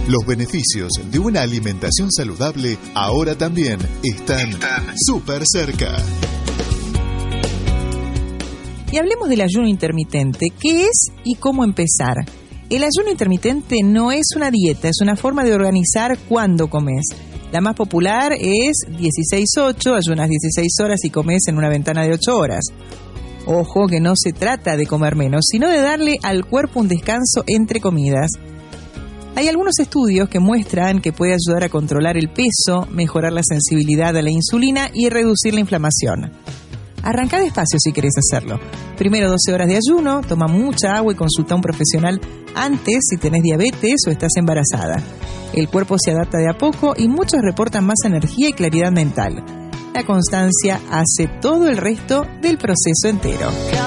Los beneficios de una alimentación saludable ahora también están súper cerca. Y hablemos del ayuno intermitente. ¿Qué es y cómo empezar? El ayuno intermitente no es una dieta, es una forma de organizar cuándo comes. La más popular es 16-8, ayunas 16 horas y comes en una ventana de 8 horas. Ojo que no se trata de comer menos, sino de darle al cuerpo un descanso entre comidas. Hay algunos estudios que muestran que puede ayudar a controlar el peso, mejorar la sensibilidad a la insulina y reducir la inflamación. Arranca despacio si querés hacerlo. Primero 12 horas de ayuno, toma mucha agua y consulta a un profesional antes si tenés diabetes o estás embarazada. El cuerpo se adapta de a poco y muchos reportan más energía y claridad mental. La constancia hace todo el resto del proceso entero.